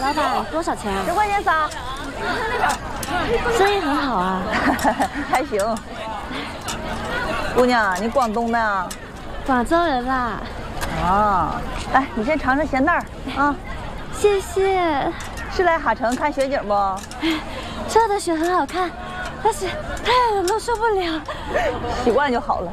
老板，多少钱啊 ？10块钱仨。 生意很好啊。 还行。姑娘，你广东的啊？ 广州人啦。 啊，来，你先尝尝咸蛋儿啊。 谢谢。 是来哈城看雪景不？ 这的雪很好看，但是太冷了，受不了。 习惯就好了。